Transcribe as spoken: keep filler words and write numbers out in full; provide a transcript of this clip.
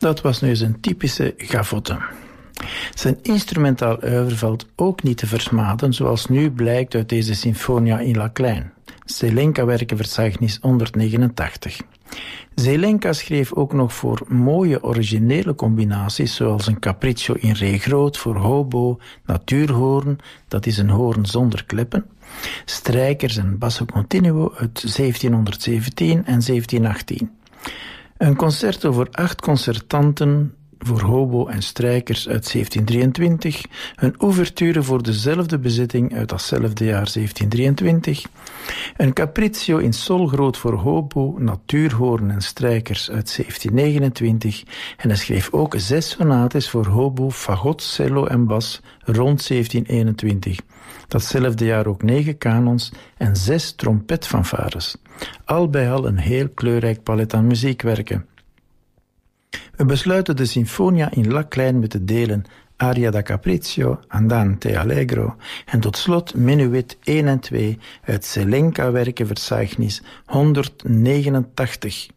Dat was nu eens een typische gavotte. Zijn instrumentaal oeuvre valt ook niet te versmaden, zoals nu blijkt uit deze Sinfonia in La Klein, Zelenka-werkenverzeichnis honderdnegenentachtig. Zelenka schreef ook nog voor mooie originele combinaties, zoals een capriccio in re groot voor hobo, natuurhoorn, dat is een hoorn zonder kleppen, strijkers en basso continuo uit zeventienhonderdzeventien en zeventienhonderdachttien. Een concerto voor acht concertanten voor hobo en strijkers uit zeventiendrieëntwintig, een ouverture voor dezelfde bezetting uit datzelfde jaar zeventiendrieëntwintig, een capriccio in sol groot voor hobo, natuurhoorn en strijkers uit zeventiennegenentwintig en hij schreef ook zes sonates voor hobo, fagot, cello en bas rond zeventieneenentwintig. Datzelfde jaar ook negen kanons en zes trompetfanfares. Al bij al een heel kleurrijk palet aan muziekwerken. We besluiten de Sinfonia in La Klein met de delen Aria da Capriccio, Andante Allegro en tot slot Menuet één en twee uit Zelenka-werkenverzeichnis honderdnegenentachtig.